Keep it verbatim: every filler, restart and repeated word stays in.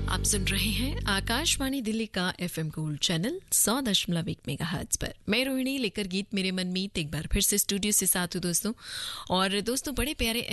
आप सुन रहे हैं आकाशवाणी दिल्ली का एफएम गोल्ड चैनल सौ दशमलव एक मेगाहर्ट्ज पर। मैं रोहिणी लेकर गीत मेरे मन मीत एक बार फिर से स्टूडियो से साथ हूँ दोस्तों। और दोस्तों बड़े प्यारे